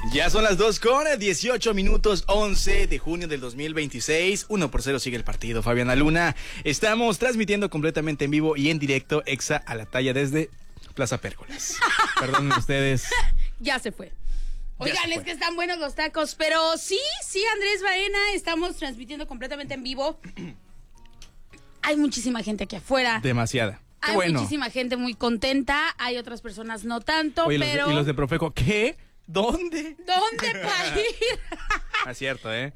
Ya son las 2:18, 11 de junio del 2026. 1-0 sigue el partido, Fabiana Luna. Estamos transmitiendo completamente en vivo y en directo, Exa a la talla desde Plaza Pérgolas. Perdonen ustedes. Ya se fue. Oigan, es que están buenos los tacos, pero sí, Andrés Baena, estamos transmitiendo completamente en vivo. Hay muchísima gente aquí afuera. Demasiada. Qué Hay bueno. muchísima gente muy contenta, hay otras personas no tanto, Oye, pero... ¿y los de Profeco qué? ¿Dónde? ¿Dónde para ir? Es cierto, ¿eh?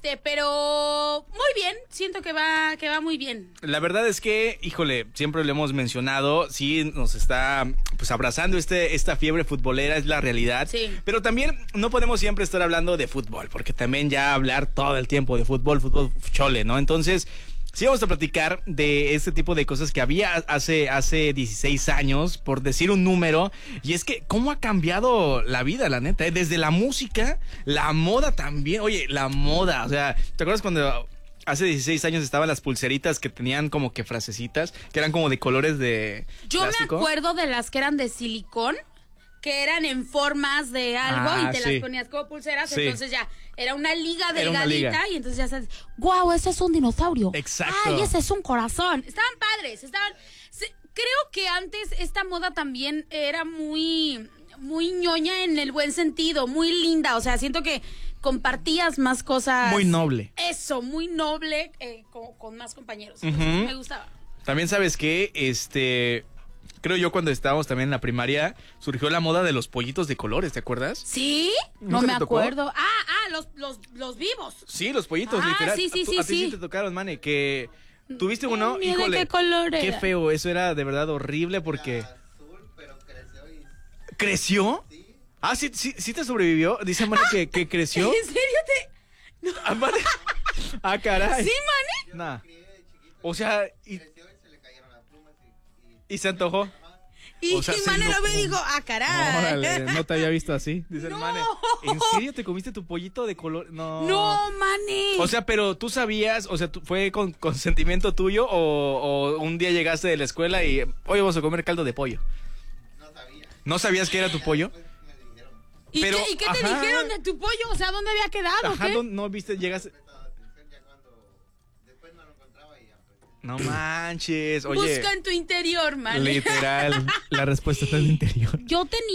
Pero muy bien, siento que va muy bien. La verdad es que, híjole, siempre lo hemos mencionado, sí nos está pues abrazando esta fiebre futbolera, es la realidad. Sí. Pero también no podemos siempre estar hablando de fútbol, porque también ya hablar todo el tiempo de fútbol chole, ¿no? Entonces, sí vamos a platicar de este tipo de cosas que había hace 16 años, por decir un número, y es que cómo ha cambiado la vida, la neta, ¿eh? Desde la música, la moda también, oye, la moda, o sea, ¿te acuerdas cuando hace 16 años estaban las pulseritas que tenían como que frasecitas, que eran como de colores de Yo plástico? me acuerdo de las que eran de silicón, que eran en formas de algo y te sí. las ponías como pulseras, Sí. entonces ya era una liga Era una delgadita liga. y entonces ya sabes, guau, ese es un dinosaurio. Exacto. Ay, ese es un corazón. Estaban padres, creo que antes esta moda también era muy ñoña en el buen sentido, muy linda, o sea, siento que compartías más cosas. Muy noble. Eso, muy noble con más compañeros. Ujú. Me gustaba. También sabes que, creo yo cuando estábamos también en la primaria, surgió la moda de los pollitos de colores, ¿te acuerdas? ¿Sí? No ¿Nunca me te tocó? acuerdo. Los vivos. Sí, los pollitos, Ah, literal. sí, sí, A ti sí. te tocaron, mane, que tuviste uno, Ni de híjole. qué color Qué era. feo, eso era de verdad horrible porque... Azul, pero creció y... ¿Creció? Sí. Ah, sí te sobrevivió. Dice Mane que creció. ¿En serio Ah, Mane. Ah, caray. ¿Sí, Mane? Nah. Crié de chiquito. O sea, y Creció y se le cayeron las plumas y... se antojó. Y, O sea, y se Mane lo lo ve y dijo, ah, caray. Órale, no te había visto así. Dice el No. Mane. ¿En serio te comiste tu pollito de color? No. No, Mane. O sea, pero tú sabías, o sea, ¿fue con consentimiento tuyo o un día llegaste de la escuela y hoy vamos a comer caldo de pollo? No sabía. ¿No sabías que era tu pollo? Después me dijeron. ¿Y pero, qué te ajá. dijeron de tu pollo? O sea, ¿dónde había quedado? Ajá, ¿Qué? no viste, llegaste... Prestaba atención ya cuando... Después no lo encontraba y ya pues... No manches, oye. Busca en tu interior, Mane. Literal, la respuesta está en el interior. Yo tenía